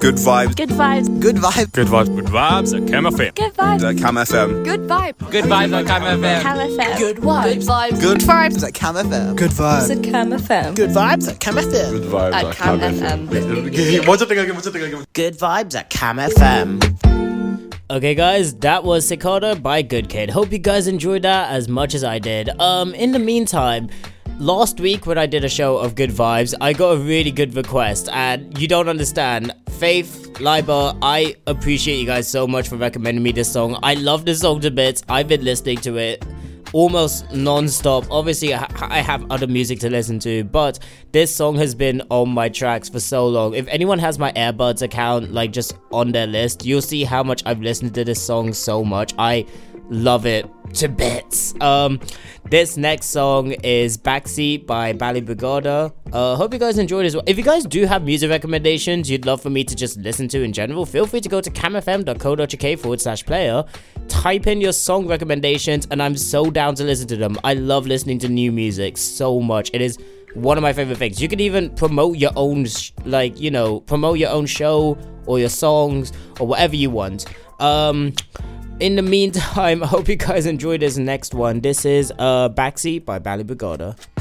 Good vibes. Good vibes. Good vibes. Good vibes. Good vibes at Cam FM. Good vibes. At Cam FM. Good vibes. Good vibes at Cam FM. Cam FM. Good vibes. Good vibes at Cam FM. Good vibes at Cam FM. Good vibes at Cam FM. Good vibes At Cam FM. Good vibes at Cam FM. Okay guys, that was Cicada by Good Kid. Hope you guys enjoyed that as much as I did. In the meantime, last week when I did a show of Good Vibes, I got a really good request, and you don't understand. Faith, Liba, I appreciate you guys so much for recommending me this song. I love this song to bits. I've been listening to it almost non-stop. Obviously I have other music to listen to, but this song has been on my tracks for so long. If anyone has my Airbuds account like just on their list, you'll see how much I've listened to this song so much. I love it to bits. This next song is Backseat by Bali Brigada. Hope you guys enjoyed as well. If you guys do have music recommendations you'd love for me to just listen to in general, feel free to go to camfm.co.uk/player, type in your song recommendations, and I'm so down to listen to them. I love listening to new music so much. It is one of my favorite things. You can even promote your own promote your own show or your songs or whatever you want. In the meantime, I hope you guys enjoy this next one. This is Backseat by Bali Brigada.